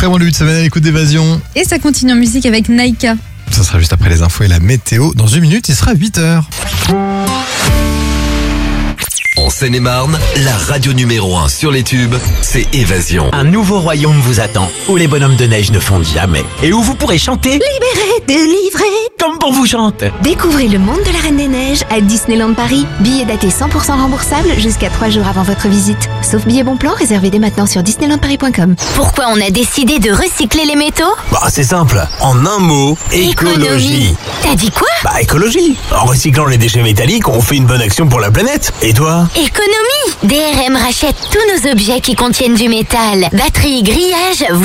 très bon début de semaine à l'écoute d'Évasion. Et ça continue en musique avec Naika. Ça sera juste après les infos et la météo. Dans une minute, il sera 8h. En Seine-et-Marne, la radio numéro 1 sur les tubes, c'est Évasion. Un nouveau royaume vous attend, où les bonhommes de neige ne fondent jamais. Et où vous pourrez chanter Libéré, délivré. comme on vous chante. Découvrez le monde de la Reine des Neiges à Disneyland Paris. Billets datés 100% remboursables jusqu'à 3 jours avant votre visite. Sauf billets bon plan, réservez dès maintenant sur disneylandparis.com. Pourquoi on a décidé de recycler les métaux? C'est simple, en un mot, écologie. T'as dit quoi? Écologie. En recyclant les déchets métalliques, on fait une bonne action pour la planète. Et toi? Économie! DRM rachète tous nos objets qui contiennent du métal. Batterie, grillage,